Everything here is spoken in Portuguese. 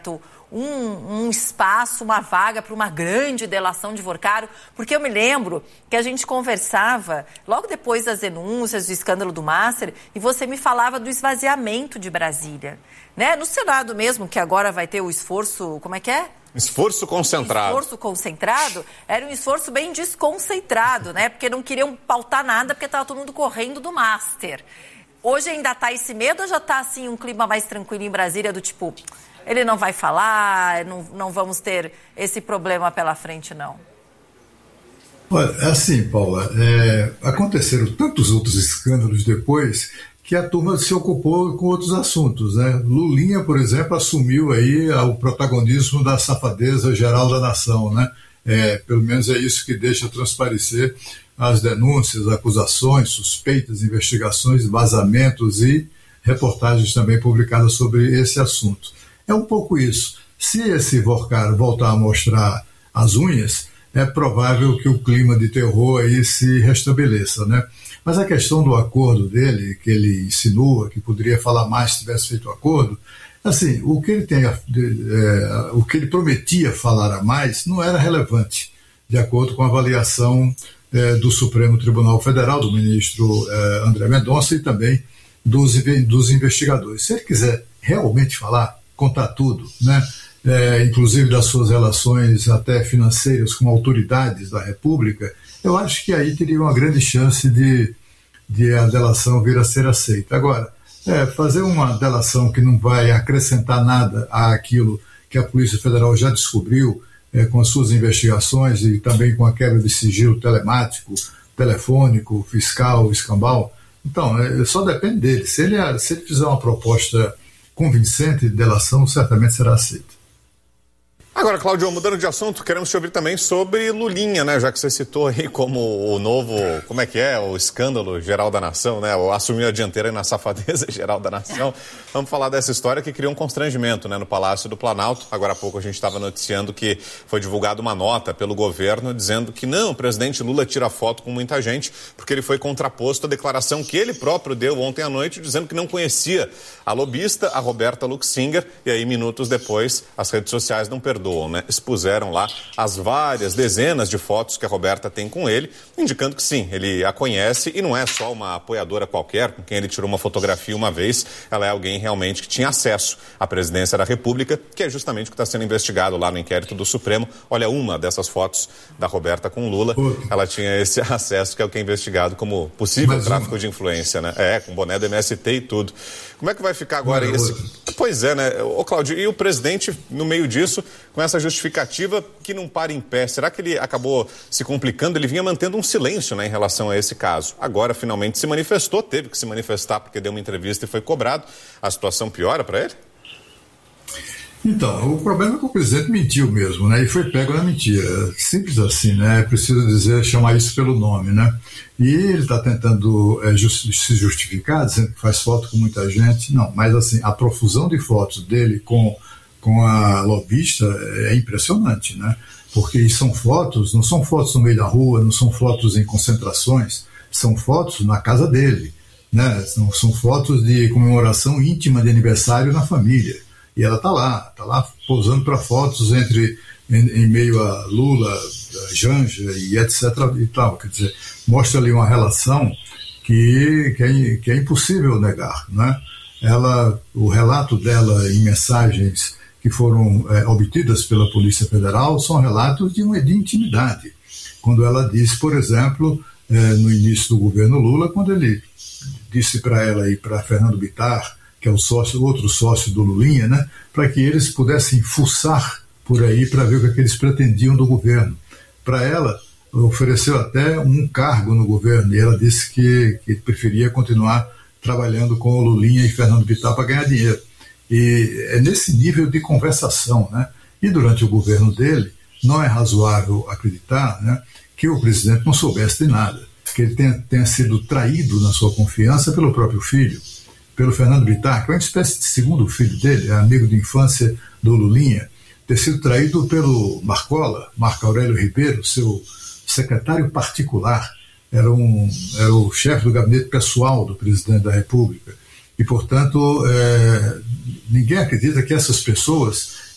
aberto um espaço, uma vaga para uma grande delação de Vorcaro? Porque eu me lembro que a gente conversava logo depois das denúncias do escândalo do Master e você me falava do esvaziamento de Brasília, né? No Senado mesmo, que agora vai ter o esforço, como é que é? Esforço concentrado. Esforço concentrado, era um esforço bem desconcentrado, né? Porque não queriam pautar nada, porque estava todo mundo correndo do Master. Hoje ainda está esse medo ou já está assim um clima mais tranquilo em Brasília, do tipo, ele não vai falar, não vamos ter esse problema pela frente, não? Olha, é assim, Paula, aconteceram tantos outros escândalos depois que a turma se ocupou com outros assuntos, né? Lulinha, por exemplo, assumiu aí o protagonismo da safadeza geral da nação, né? Pelo menos é isso que deixa transparecer as denúncias, acusações, suspeitas, investigações, vazamentos e reportagens também publicadas sobre esse assunto. É um pouco isso. Se esse Vorcaro voltar a mostrar as unhas, é provável que o clima de terror aí se restabeleça, né? Mas a questão do acordo dele, que ele insinua que poderia falar mais se tivesse feito o acordo, assim, o que ele prometia falar a mais não era relevante, de acordo com a avaliação do Supremo Tribunal Federal, do ministro André Mendonça e também dos investigadores. Se ele quiser realmente falar, contar tudo, né? Inclusive das suas relações até financeiras com autoridades da República, eu acho que aí teria uma grande chance de a delação vir a ser aceita. Agora, fazer uma delação que não vai acrescentar nada àquilo que a Polícia Federal já descobriu com as suas investigações e também com a quebra de sigilo telemático, telefônico, fiscal, escambau, então, só depende dele. Se ele fizer uma proposta convincente de delação, certamente será aceita. Agora, Cláudio, mudando de assunto, queremos te ouvir também sobre Lulinha, né? Já que você citou aí como o novo, o escândalo geral da nação, né? Assumiu a dianteira na safadeza geral da nação. Vamos falar dessa história que criou um constrangimento, né, no Palácio do Planalto. Agora há pouco a gente estava noticiando que foi divulgada uma nota pelo governo dizendo que não, o presidente Lula tira foto com muita gente porque ele foi contraposto à declaração que ele próprio deu ontem à noite, dizendo que não conhecia a lobista, a Roberta Luxinger, e aí minutos depois as redes sociais não perdoam, né? Expuseram lá as várias dezenas de fotos que a Roberta tem com ele, indicando que sim, ele a conhece e não é só uma apoiadora qualquer com quem ele tirou uma fotografia uma vez, ela é alguém realmente que tinha acesso à presidência da República, que é justamente o que está sendo investigado lá no inquérito do Supremo. Olha, uma dessas fotos da Roberta com Lula, ela tinha esse acesso, que é o que é investigado como possível tráfico de influência, né? Com boné do MST e tudo. Como é que vai ficar agora esse... Pois é, né? Ô, Cláudio, e o presidente, no meio disso, com essa justificativa que não para em pé, será que ele acabou se complicando? Ele vinha mantendo um silêncio, né, em relação a esse caso. Agora, finalmente, se manifestou, teve que se manifestar porque deu uma entrevista e foi cobrado. A situação piora para ele? Então, o problema é que o presidente mentiu mesmo, né? E foi pego na mentira. Simples assim, né? É preciso chamar isso pelo nome, né? E ele está tentando se justificar, dizendo que faz foto com muita gente. Não, mas assim, a profusão de fotos dele com a lobista é impressionante, né? Porque são fotos, não são fotos no meio da rua, não são fotos em concentrações, são fotos na casa dele, né? São fotos de comemoração íntima de aniversário na família. E ela está lá posando para fotos em meio a Lula, a Janja e etc. e tal. Quer dizer, mostra ali uma relação que é impossível negar, né? O relato dela em mensagens que foram obtidas pela Polícia Federal são relatos de intimidade. Quando ela disse, por exemplo, no início do governo Lula, quando ele disse para ela e para Fernando Bittar, que é outro sócio do Lulinha, né, para que eles pudessem fuçar por aí para ver o que eles pretendiam do governo. Para ela, ofereceu até um cargo no governo, e ela disse que preferia continuar trabalhando com o Lulinha e Fernando Bittar para ganhar dinheiro. E é nesse nível de conversação, né? E durante o governo dele, não é razoável acreditar, né, que o presidente não soubesse de nada, que ele tenha sido traído na sua confiança pelo próprio filho, pelo Fernando Bittar, que é uma espécie de segundo filho dele, é amigo de infância do Lulinha, ter sido traído pelo Marco Aurélio Ribeiro, seu secretário particular, era o chefe do gabinete pessoal do presidente da República. E, portanto, ninguém acredita que essas pessoas